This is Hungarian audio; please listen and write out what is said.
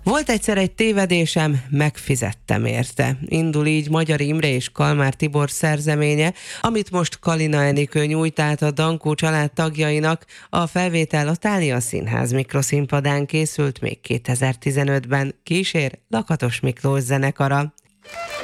Volt egyszer egy tévedésem, megfizettem érte. Indul így Magyar Imre és Kalmár Tibor szerzeménye, amit most Kalina Enikő nyújt át a Dankó család tagjainak. A felvétel a Thália Színház mikroszínpadán készült még 2015-ben, kísér Lakatos Miklós zenekara.